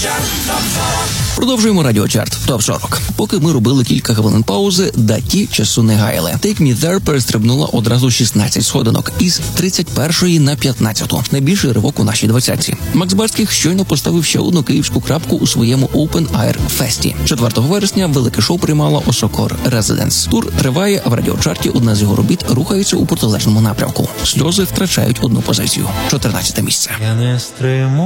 Продовжуємо радіочарт ТОП-40. Поки ми робили кілька хвилин паузи, даті часу не гаяли. Take Me There перестрибнула одразу 16 сходинок із 31-ї на 15-ту. Найбільший ривок у нашій двадцятці. Макс Барських щойно поставив ще одну київську крапку у своєму Open Air Фесті. 4 вересня велике шоу приймала Осокор Residence. Тур триває, а в радіочарті одна з його робіт рухається у протилежному напрямку. Сльози втрачають одну позицію. 14-те місце. Я не стриму.